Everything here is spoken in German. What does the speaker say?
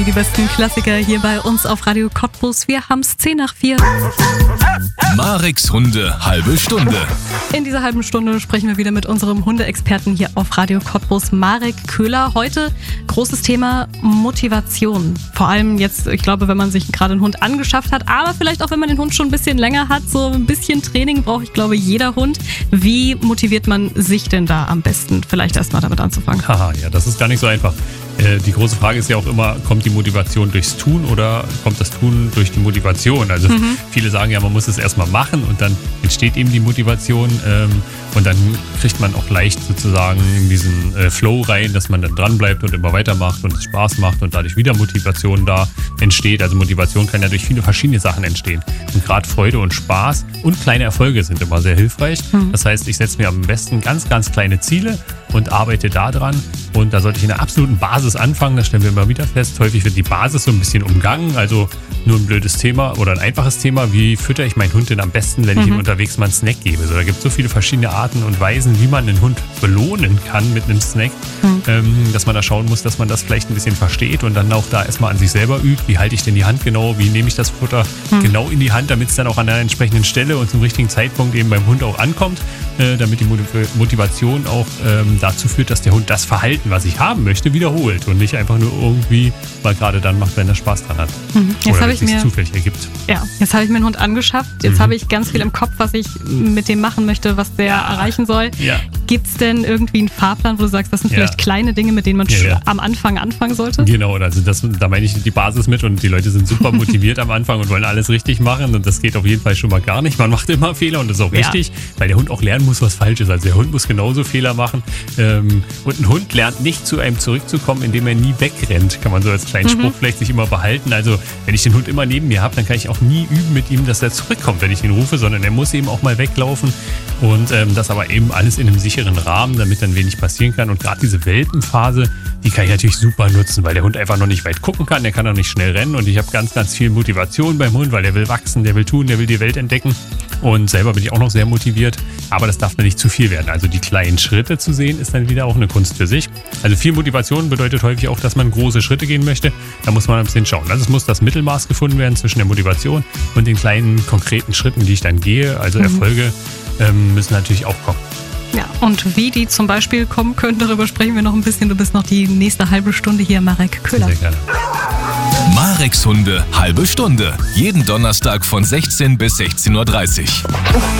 Die besten Klassiker hier bei uns auf Radio Cottbus. Wir haben es 4:10. Mareks Hunde, halbe Stunde. In dieser halben Stunde sprechen wir wieder mit unserem Hundeexperten hier auf Radio Cottbus, Marek Köhler. Heute großes Thema Motivation. Vor allem jetzt, ich glaube, wenn man sich gerade einen Hund angeschafft hat, aber vielleicht auch, wenn man den Hund schon ein bisschen länger hat, so ein bisschen Training braucht, ich glaube, jeder Hund. Wie motiviert man sich denn da am besten? Vielleicht erstmal damit anzufangen. Haha, ja, das ist gar nicht so einfach. Die große Frage ist ja auch immer, kommt die Motivation durchs Tun oder kommt das Tun durch die Motivation? Also viele sagen ja, man muss es erstmal machen und dann entsteht eben die Motivation und dann kriegt man auch leicht sozusagen in diesen Flow rein, dass man dann dran bleibt und immer weitermacht und es Spaß macht und dadurch wieder Motivation da entsteht. Also Motivation kann ja durch viele verschiedene Sachen entstehen. Und gerade Freude und Spaß und kleine Erfolge sind immer sehr hilfreich. Das heißt, ich setze mir am besten ganz, ganz kleine Ziele und arbeite da dran. Und da sollte ich in der absoluten Basis anfangen, das stellen wir immer wieder fest. Häufig wird die Basis so ein bisschen umgangen, also nur ein blödes Thema oder ein einfaches Thema. Wie fütter ich meinen Hund denn am besten, wenn ich ihm unterwegs mal einen Snack gebe? So, da gibt es so viele verschiedene Arten und Weisen, wie man einen Hund belohnen kann mit einem Snack, dass man da schauen muss, dass man das vielleicht ein bisschen versteht und dann auch da erstmal an sich selber übt. Wie halte ich denn die Hand genau? Wie nehme ich das Futter genau in die Hand, damit es dann auch an der entsprechenden Stelle und zum richtigen Zeitpunkt eben beim Hund auch ankommt, damit die Motivation auch dazu führt, dass der Hund das Verhalten, was ich haben möchte, wiederholt und nicht einfach nur irgendwie mal gerade dann macht, wenn er Spaß dran hat. Jetzt oder habe wenn es sich zufällig ergibt. Ja, jetzt habe ich mir einen Hund angeschafft. Jetzt habe ich ganz viel im Kopf, was ich mit dem machen möchte, was der erreichen soll. Ja. Gibt es denn irgendwie einen Fahrplan, wo du sagst, das sind vielleicht kleine Dinge, mit denen man am Anfang anfangen sollte? Genau, also da meine ich die Basis mit und die Leute sind super motiviert am Anfang und wollen alles richtig machen und das geht auf jeden Fall schon mal gar nicht. Man macht immer Fehler und das ist auch wichtig, weil der Hund auch lernen muss, was falsch ist. Also der Hund muss genauso Fehler machen und ein Hund lernt nicht zu einem zurückzukommen, indem er nie wegrennt. Kann man so als kleinen Spruch vielleicht sich immer behalten. Also wenn ich den Hund immer neben mir habe, dann kann ich auch nie üben mit ihm, dass er zurückkommt, wenn ich ihn rufe, sondern er muss eben auch mal weglaufen und das aber eben alles in einem sicheren Rahmen, damit dann wenig passieren kann. Und gerade diese Welpenphase, die kann ich natürlich super nutzen, weil der Hund einfach noch nicht weit gucken kann, der kann auch nicht schnell rennen und ich habe ganz, ganz viel Motivation beim Hund, weil der will wachsen, der will tun, der will die Welt entdecken und selber bin ich auch noch sehr motiviert, aber das darf mir nicht zu viel werden. Also die kleinen Schritte zu sehen, ist dann wieder auch eine Kunst für sich. Also viel Motivation bedeutet häufig auch, dass man große Schritte gehen möchte. Da muss man ein bisschen schauen. Also es muss das Mittelmaß gefunden werden zwischen der Motivation und den kleinen konkreten Schritten, die ich dann gehe. Also Erfolge müssen natürlich auch kommen. Ja, und wie die zum Beispiel kommen können, darüber sprechen wir noch ein bisschen. Du bist noch die nächste halbe Stunde hier, Marek Köhler. Sehr gerne. Mareks Hunde, halbe Stunde. Jeden Donnerstag von 16 bis 16:30 Uhr.